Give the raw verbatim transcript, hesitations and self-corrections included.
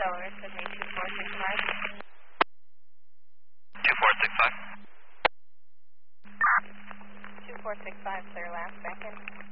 Delaware, Sydney two four six five. two four six five. two four six five, clear last, back in.